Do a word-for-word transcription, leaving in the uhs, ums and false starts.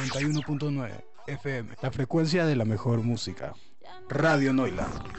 noventa y uno punto nueve F M, la frecuencia de la mejor música. Radio Noiland.